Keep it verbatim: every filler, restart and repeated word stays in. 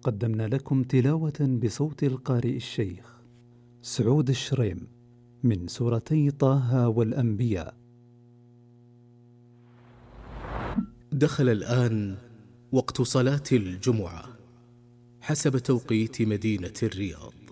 قدمنا لكم تلاوة بصوت القارئ الشيخ سعود الشريم من سورتي طه والأنبياء. دخل الآن وقت صلاة الجمعة حسب توقيت مدينة الرياض.